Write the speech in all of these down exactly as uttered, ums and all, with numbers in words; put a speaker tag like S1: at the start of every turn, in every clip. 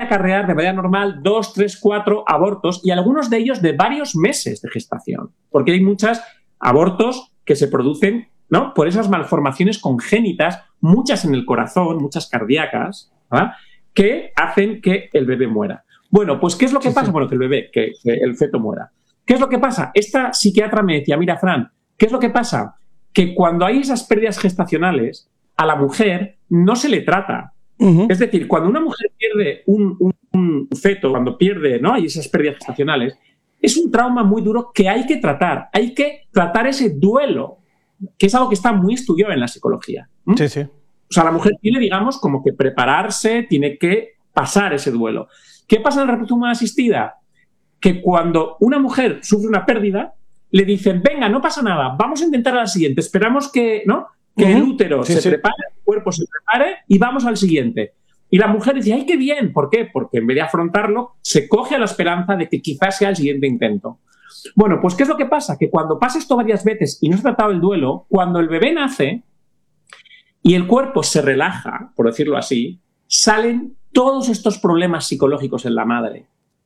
S1: acarrear de manera normal dos, tres, cuatro abortos y algunos de ellos de varios meses de gestación, porque hay muchos abortos que se producen, ¿no?, por esas malformaciones congénitas, muchas en el corazón, muchas cardíacas, ¿verdad?, que hacen que el bebé muera. Bueno, pues ¿qué es lo que
S2: sí,
S1: pasa?
S2: Sí.
S1: Bueno, que el bebé, que, que el feto muera. ¿Qué es lo que pasa? Esta psiquiatra me decía, mira, Fran, ¿qué es lo que pasa? Que cuando hay esas pérdidas gestacionales, a la mujer no se le trata. Uh-huh. Es decir, cuando una mujer pierde un, un, un feto, cuando pierde, ¿no?, hay esas pérdidas gestacionales, es un trauma muy duro que hay que tratar. Hay que tratar ese duelo, que es algo que está muy estudiado en la psicología. ¿Mm?
S2: Sí, sí.
S1: O sea, la mujer tiene, digamos, como que prepararse, tiene que pasar ese duelo. ¿Qué pasa en la reproducción humana asistida? Que cuando una mujer sufre una pérdida, le dicen, venga, no pasa nada, vamos a intentar a la siguiente, esperamos que, ¿no?, que uh-huh. el útero sí, se sí. prepare, el cuerpo se prepare y vamos al siguiente. Y la mujer dice, ¡ay, qué bien! ¿Por qué? Porque en vez de afrontarlo, se coge a la esperanza de que quizás sea el siguiente intento. Bueno, pues ¿qué es lo que pasa? Que cuando pasa esto varias veces y no se ha tratado el duelo, cuando el bebé nace y el cuerpo se relaja, por decirlo así, salen todos estos problemas psicológicos en la madre.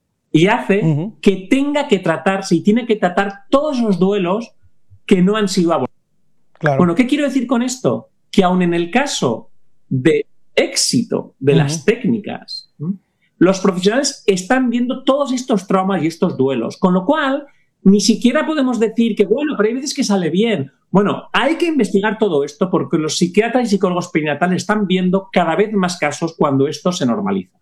S1: Y hace uh-huh. que tenga que tratarse y tiene que tratar todos esos duelos que no han sido abordados. Claro. Bueno, ¿qué quiero decir con esto? Que aun en el caso de éxito de uh-huh. las técnicas, ¿sí?, los profesionales están viendo todos estos traumas y estos duelos, con lo cual ni siquiera podemos decir que, bueno, pero hay veces que sale bien. Bueno, hay que investigar todo esto porque los psiquiatras y psicólogos perinatales están viendo cada vez más casos cuando esto se normaliza.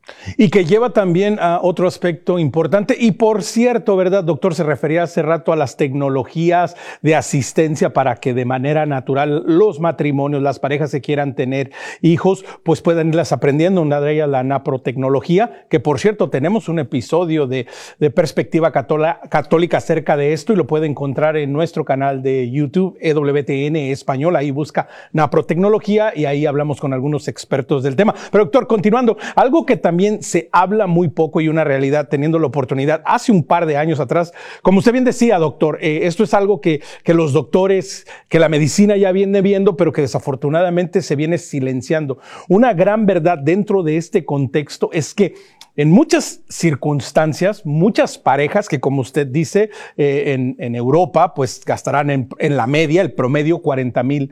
S2: Y que lleva también a otro aspecto importante. Y por cierto, ¿verdad, doctor? Se refería hace rato a las tecnologías de asistencia para que de manera natural los matrimonios, las parejas que quieran tener hijos, pues puedan irlas aprendiendo. Una de ellas, la naprotecnología, que por cierto, tenemos un episodio de, de Perspectiva Católica acerca de esto y lo puede encontrar en nuestro canal de YouTube, E W T N Español. Ahí busca naprotecnología y ahí hablamos con algunos expertos del tema. Pero doctor, continuando, algo que también También se habla muy poco y una realidad, teniendo la oportunidad, hace un par de años atrás, como usted bien decía, doctor, eh, esto es algo que, que los doctores, que la medicina ya viene viendo, pero que desafortunadamente se viene silenciando. Una gran verdad dentro de este contexto es que en muchas circunstancias, muchas parejas que, como usted dice, eh, en, en Europa, pues gastarán en, en la media, el promedio, cuarenta mil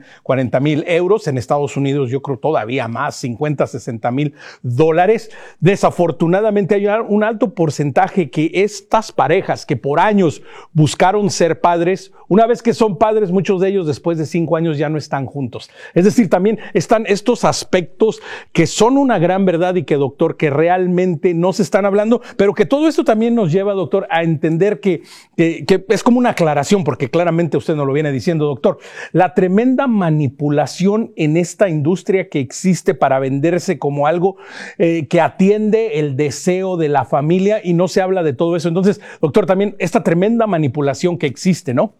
S2: euros. En Estados Unidos, yo creo todavía más, cincuenta, sesenta mil dólares. Desafortunadamente, hay un alto porcentaje que estas parejas que por años buscaron ser padres, una vez que son padres, muchos de ellos después de cinco años ya no están juntos. Es decir, también están estos aspectos que son una gran verdad y que, doctor, que realmente no se están hablando, pero que todo esto también nos lleva, doctor, a entender que, que, que es como una aclaración, porque claramente usted nos lo viene diciendo, doctor, la tremenda manipulación en esta industria que existe para venderse como algo eh, que atiende el deseo de la familia y no se habla de todo eso. Entonces, doctor, también esta tremenda manipulación que existe, ¿no?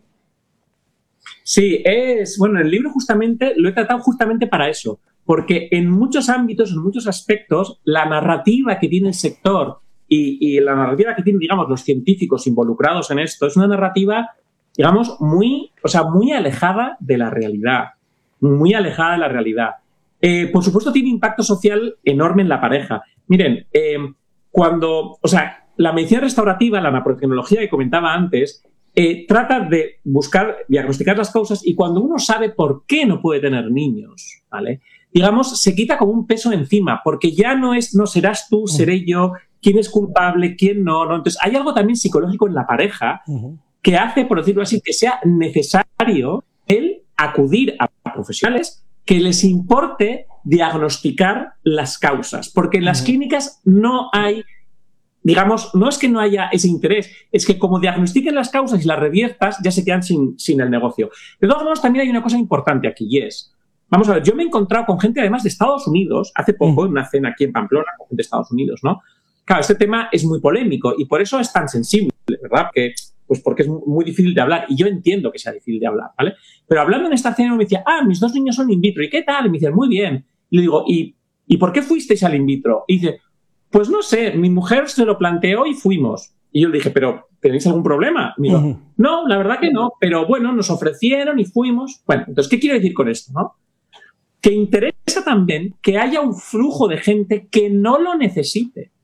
S1: Sí, es, bueno, el libro justamente lo he tratado justamente para eso. Porque en muchos ámbitos, en muchos aspectos, la narrativa que tiene el sector y, y la narrativa que tienen, digamos, los científicos involucrados en esto es una narrativa, digamos, muy, o sea, muy alejada de la realidad. Muy alejada de la realidad. Eh, por supuesto, tiene impacto social enorme en la pareja. Miren, eh, cuando, o sea, la medicina restaurativa, la naprotecnología que comentaba antes, eh, trata de buscar, diagnosticar las causas y cuando uno sabe por qué no puede tener niños, ¿vale?, digamos, se quita como un peso encima, porque ya no es, no serás tú, seré yo, quién es culpable, quién no, no. Entonces, hay algo también psicológico en la pareja uh-huh. que hace, por decirlo así, que sea necesario el acudir a profesionales que les importe diagnosticar las causas, porque en las uh-huh. clínicas no hay, digamos, no es que no haya ese interés, es que como diagnostiquen las causas y las reviertas, ya se quedan sin, sin el negocio. De todos modos, también hay una cosa importante aquí y es, vamos a ver, yo me he encontrado con gente además de Estados Unidos, hace poco, en una cena aquí en Pamplona, con gente de Estados Unidos, ¿no? Claro, este tema es muy polémico y por eso es tan sensible, ¿verdad? Que, pues porque es muy difícil de hablar y yo entiendo que sea difícil de hablar, ¿vale? Pero hablando en esta cena me decía, ah, mis dos niños son in vitro, ¿y qué tal? Y me dicen, muy bien. Y le digo, ¿y, ¿y por qué fuisteis al in vitro? Y dice, pues no sé, mi mujer se lo planteó y fuimos. Y yo le dije, ¿pero tenéis algún problema? Y me dijo, uh-huh. no, la verdad que no, pero bueno, nos ofrecieron y fuimos. Bueno, entonces, ¿qué quiero decir con esto, no? Que interesa también que haya un flujo de gente que no lo necesite.